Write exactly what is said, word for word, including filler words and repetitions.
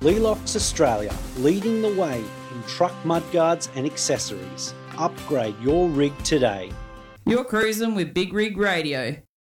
Lealox Australia, leading the way in truck mudguards and accessories. Upgrade your rig today. You're cruising with Big Rig Radio.